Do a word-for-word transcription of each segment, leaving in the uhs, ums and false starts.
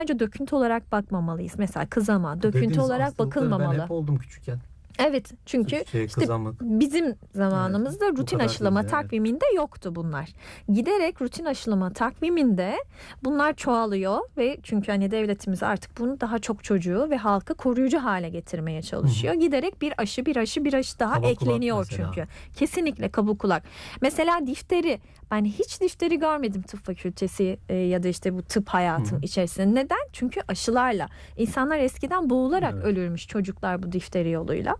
sadece döküntü olarak bakmamalıyız. Mesela kızama, döküntü Dediğiniz olarak hastalıkları bakılmamalı. Ben hep oldum küçükken. Evet, çünkü Şey, işte kızamık. bizim zamanımızda Evet, bu rutin kadar aşılama değildi, evet. takviminde yoktu bunlar. Giderek rutin aşılama takviminde bunlar çoğalıyor ve çünkü hani devletimiz artık bunu daha çok çocuğu ve halkı koruyucu hale getirmeye çalışıyor. Giderek bir aşı, bir aşı, bir aşı daha Kaba kulak ekleniyor mesela. çünkü. Kesinlikle kabuk kulak. Mesela difteri, ben hiç difteri görmedim tıp fakültesi e, ya da işte bu tıp hayatım Hı hı. içerisinde. Neden? Çünkü aşılarla. İnsanlar eskiden boğularak Evet. ölürmüş çocuklar bu difteri yoluyla.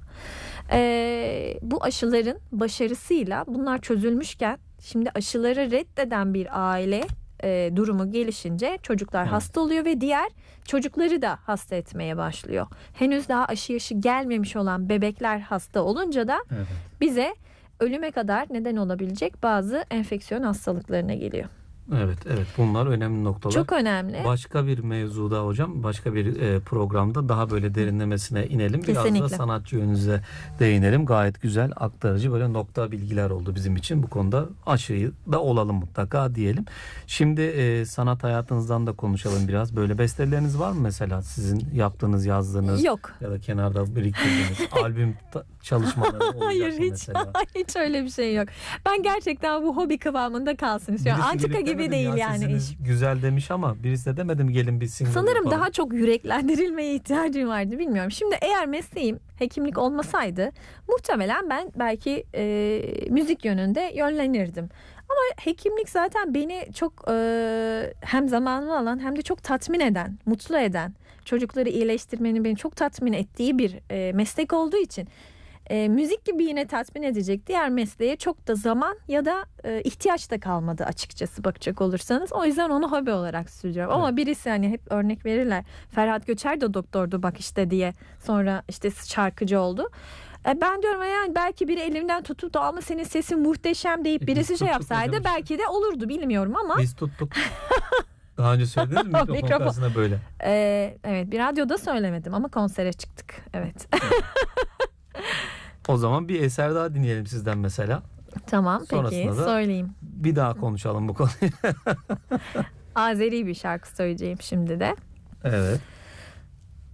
Ee, bu aşıların başarısıyla bunlar çözülmüşken şimdi aşıları reddeden bir aile e, durumu gelişince çocuklar Evet. hasta oluyor ve diğer çocukları da hasta etmeye başlıyor. Henüz daha aşı yaşı gelmemiş olan bebekler hasta olunca da Evet. bize ölüme kadar neden olabilecek bazı enfeksiyon hastalıklarına geliyor. Evet, evet. Bunlar önemli noktalar. Çok önemli. Başka bir mevzuda hocam, başka bir e, programda daha böyle derinlemesine inelim. Biraz Kesinlikle. da sanatçı yönünüze değinelim. Gayet güzel, aktarıcı böyle nokta bilgiler oldu bizim için. Bu konuda aşıyı da olalım mutlaka diyelim. Şimdi e, sanat hayatınızdan da konuşalım biraz. Böyle besteleriniz var mı mesela sizin yaptığınız, yazdığınız Yok. ya da kenarda biriktirdiğiniz albüm ta- çalışmaları olacak Hayır mı hiç, mesela? hiç öyle bir şey yok. Ben gerçekten bu hobi kıvamında kalsın istiyorum. Birisi Antika gelip gibi demedi mi değil ya, yani sesiniz iş. güzel demiş ama birisi de demedi mi gelin bir single Sanırım yapalım. daha çok yüreklendirilmeye ihtiyacım vardı, bilmiyorum. Şimdi eğer mesleğim hekimlik olmasaydı muhtemelen ben belki e, müzik yönünde yönlenirdim. Ama hekimlik zaten beni çok e, hem zamanımı alan hem de çok tatmin eden, mutlu eden, çocukları iyileştirmenin beni çok tatmin ettiği bir e, meslek olduğu için E, müzik gibi yine tatmin edecek diğer mesleğe çok da zaman ya da e, ihtiyaç da kalmadı açıkçası bakacak olursanız. O yüzden onu hobi olarak sürdürüyorum. Ama Evet. birisi hani hep örnek verirler. Ferhat Göçer de doktordu bak işte diye. Sonra işte şarkıcı oldu. E, ben diyorum yani belki biri elimden tutup da ama senin sesin muhteşem deyip Biz birisi şey tuttuk yapsaydı hocam işte. belki de olurdu, bilmiyorum ama. Biz tuttuk. Daha önce söylediniz mi mikrofon, Mikrofon. karşısında böyle? E, evet, bir radyoda söylemedim ama konsere çıktık. Evet. O zaman bir eser daha dinleyelim sizden mesela. Tamam peki, Sonrasında da söyleyeyim. bir daha konuşalım bu konuyu. Azeri bir şarkı söyleyeceğim şimdi de. Evet.